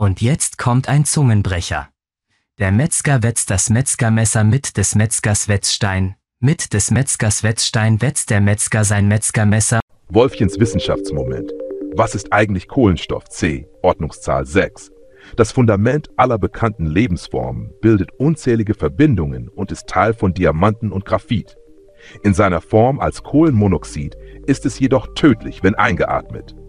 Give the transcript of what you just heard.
Und jetzt kommt ein Zungenbrecher. Der Metzger wetzt das Metzgermesser mit des Metzgers Wetzstein. Mit des Metzgers Wetzstein wetzt der Metzger sein Metzgermesser. Wolfchens Wissenschaftsmoment. Was ist eigentlich Kohlenstoff? C. Ordnungszahl 6. Das Fundament aller bekannten Lebensformen, bildet unzählige Verbindungen und ist Teil von Diamanten und Graphit. In seiner Form als Kohlenmonoxid ist es jedoch tödlich, wenn eingeatmet.